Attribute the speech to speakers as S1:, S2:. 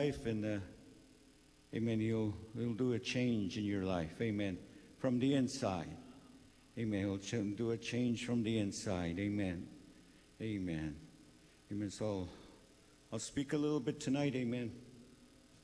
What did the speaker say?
S1: life, and amen, he'll do a change in your life, amen, from the inside. Amen. He'll do a change from the inside. Amen. Amen. Amen. So I'll speak a little bit tonight, amen.